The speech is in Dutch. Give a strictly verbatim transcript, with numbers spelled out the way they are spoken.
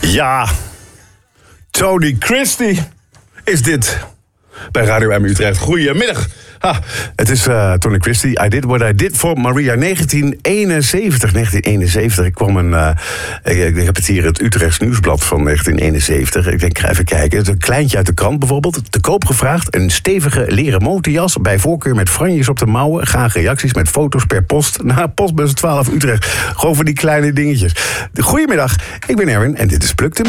Ja, Tony Christie is dit bij Radio M Utrecht. Goedemiddag. Ha, het is uh, Tony Christie. I did what I did for Maria. negentien eenenzeventig. negentien eenenzeventig. Ik kwam een. Uh, ik, ik heb het hier, het Utrechts Nieuwsblad van negentien eenenzeventig. Ik denk, ik ga even kijken. Het is een kleintje uit de krant bijvoorbeeld. Te koop gevraagd. Een stevige leren motorjas. Bij voorkeur met franjes op de mouwen. Graag reacties met foto's per post. Naar postbus twaalf Utrecht. Gewoon voor die kleine dingetjes. Goedemiddag. Ik ben Erwin en dit is Pluk de